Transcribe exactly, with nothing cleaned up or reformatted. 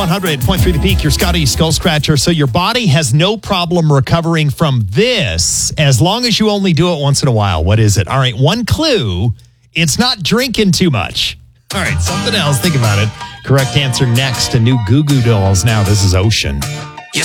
one hundred point three The Peak, your Scotty Skull Scratcher. So your body has no problem recovering from this as long as you only do it once in a while. What is it? All right, one clue. It's not drinking too much. All right, something else. Think about it. Correct answer next to new Goo Goo Dolls. Now, this is Ocean.